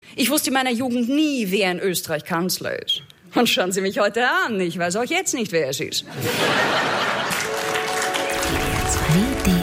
Ich wusste in meiner Jugend nie, wer in Österreich Kanzler ist. Und schauen Sie mich heute an, ich weiß auch jetzt nicht, wer es ist. SWR 2